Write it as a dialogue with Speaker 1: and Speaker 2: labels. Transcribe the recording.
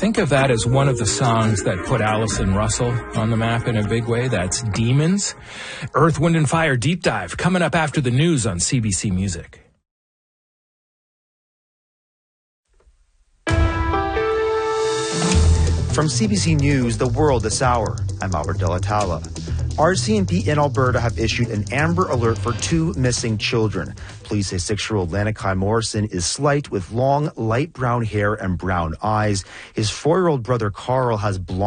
Speaker 1: think of that as one of the songs that put Allison Russell on the map in a big way. That's Demons. Earth, Wind & Fire Deep Dive coming up after the news on CBC Music.
Speaker 2: From CBC News, The World this hour, I'm Albert De La Talla. RCMP in Alberta have issued an Amber Alert for 2 missing children. Police say 6-year-old Lanakai Morrison is slight with long, light brown hair and brown eyes. His 4-year-old brother Carl has blonde